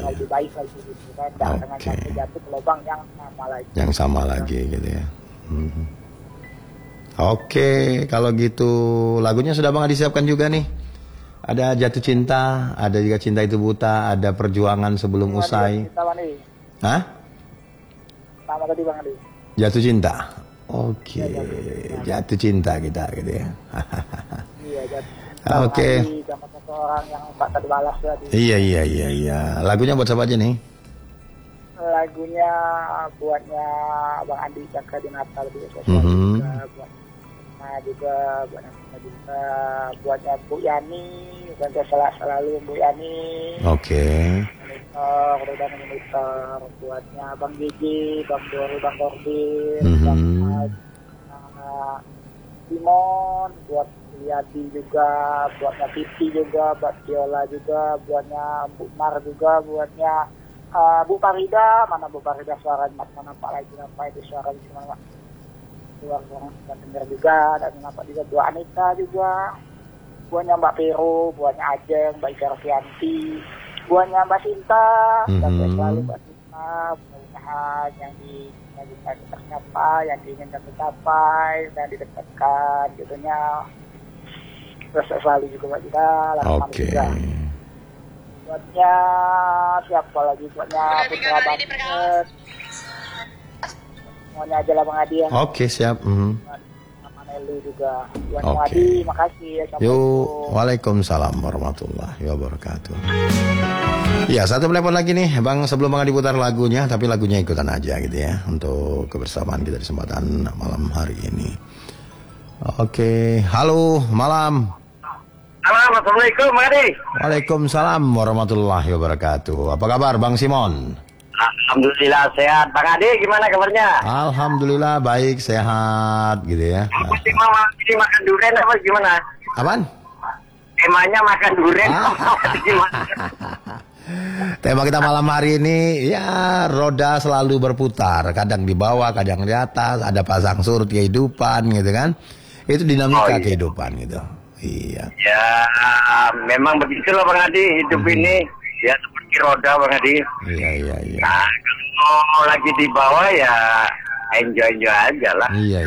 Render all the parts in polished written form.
yang lebih baik lagi gitu kan, jangan sampai jatuh ke lubang yang sama lagi. Yang sama lagi gitu ya. Oke, kalau gitu lagunya sudah Bang Adi siapkan juga nih. Ada Jatuh Cinta, ada juga Cinta Itu Buta, ada Perjuangan Sebelum Usai. Hah? Sama tadi Bang Adi. Jatuh Cinta. Oke, Jatuh Cinta kita gitu ya. Iya, jatuh. Oke. Sama seseorang yang tak terbalas tadi. Iya. Lagunya buat siapa aja nih? Lagunya buatnya Bang Andi Cakra di Natal juga, juga buatnya Bu Yani, buatnya selalu Bu Yani. Oke. Monitor, buatnya Bang Gigi, Bang Dori, Bang Dordin, Simon, buat Yadi juga, buatnya Titi juga, buat Viola juga, buatnya Bu Mar juga, buatnya Bu Farida, mana Bu Farida suaranya mana Pak lagi nampak itu suaranya cuma suara dengar juga, dan nampak juga Bu Anita juga, buatnya Mbak Peru, buatnya Ajeng, Mbak Ika Rofianti, buatnya Mbak Sinta, dan selalu Mbak Sinta, mudah-mudahan yang bisa tercapai, yang diinginkan tercapai dan didekatkan gitunya. Terus selalu juga Mbak Jika, Oke. Buatnya siapa lagi? Buatnya Putra Banget. Semuanya aja lah Bang Adi ya. Oke, siap. Sama Nelly juga. Buatnya Adi, makasih ya. Yuk, waalaikumsalam warahmatullahi wabarakatuh. Ya, satu telepon lagi nih, Bang, sebelum Bang Adi putar lagunya, tapi lagunya ikutan aja gitu ya, untuk kebersamaan kita di kesempatan malam hari ini. Oke, halo, malam. Assalamualaikum, Bang Adi. Waalaikumsalam warahmatullahi wabarakatuh. Apa kabar, Bang Simon? Alhamdulillah sehat. Bang Adi, gimana kabarnya? Alhamdulillah baik, sehat gitu ya. Ini makan durian apa gimana? Apaan? Temanya makan durian gimana? Tema kita malam hari ini ya roda selalu berputar, kadang di bawah, kadang di atas, ada pasang surut kehidupan gitu kan. Itu dinamika kehidupan gitu. Iya. Ya, memang begitulah Bang Adi, hidup ini ya seperti roda Bang Adi. Iya. Nah, kalau lagi di bawah ya enjoy aja lah. Iya.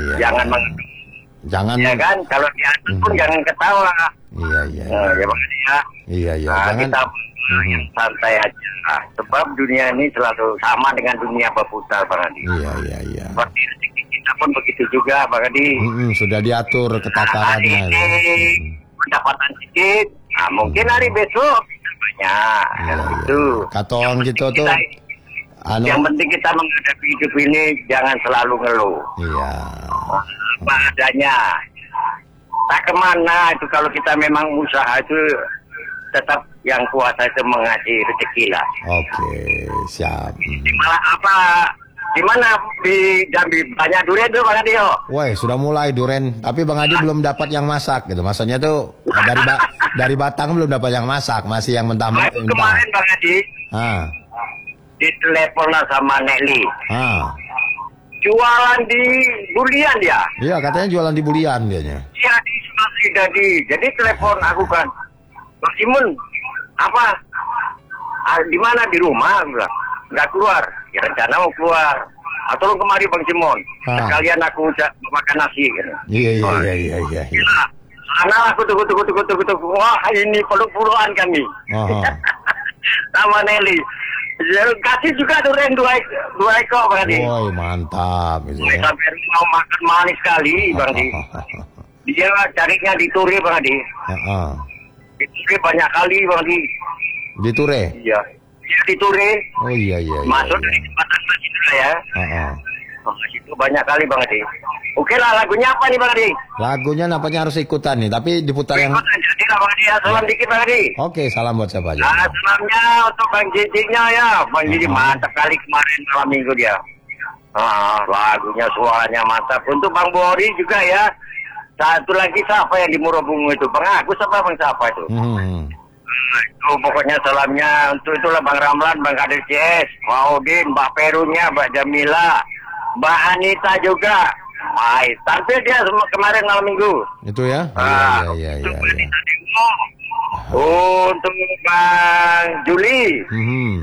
Jangan ya kan, kalau di atas pun jangan ketawa. Iya. Ya Bang Adi ya. Iya. Nah, kita santai aja. Sebab dunia ini selalu sama dengan dunia berputar Bang Adi. Iya. Seperti rezeki kita pun begitu juga Bang Adi. Sudah diatur ketatarannya. Hari ini pendapatan sedikit, nah mungkin hari besok banyak. Itu. Katon gitu tuh. Yang penting kita menghadapi hidup ini jangan selalu ngeluh. Iya. Apa adanya. Tak kemana itu kalau kita memang usaha itu tetap yang kuasa itu mengasih rezeki lah. Oke, siap. Malah apa? Gimana di Jambi banyak durian tuh Bang Adi? Woi, sudah mulai durian, tapi Bang Adi belum dapat yang masak gitu. Maksudnya tuh dari batang belum dapat yang masak, masih yang mentah-mentah. Kemarin Bang Adi, ditelepon lah sama Nelly. Jualan di Bulian dia. Iya, katanya jualan di Bulian dianya. Iya, di Sumatera jadi telepon aku kan, Bang Simon, apa? Di mana di rumah? Nggak keluar. Ya rencana mau keluar. Tolong kemari Bang Simon. Sekalian aku makan nasi. Iya. Anak aku tunggu. Wah ini peluk-pelukan kami. Sama Nelly. Kasih juga durian dua ekor Bang Adi. Woi mantap. Sampai mau makan manis sekali Bang Adi. Dia carinya di Ture Bang Adi. Di Ture banyak kali Bang Adi. Di Ture? Iya. Di Ture. Oh iya. Masuk dari jembatan masjid dulu ya. Itu banyak kali Bang Adi. Oke lah, lagunya apa nih Bang Adi? Lagunya nampaknya harus ikutan nih, tapi diputar yang... Jadi lah Bang Adi, salam dikit Bang Adi. Oke, salam buat siapa aja? Salamnya untuk Bang Jijiknya ya. Bang Jijik mantap kali kemarin malam minggu dia. Lagunya suaranya mantap. Untuk Bang Bori juga ya. Satu lagi siapa yang di Murabungu itu? Bang Agus apa Bang siapa itu? Itu pokoknya salamnya untuk itulah Bang Ramlan, Bang Kadir CS, Maudin, Mbak Perunya, Mbak Jamila, Mbak Anita juga. Tampil dia kemarin malam minggu. Itu ya? Iya. Untuk Bang Juli.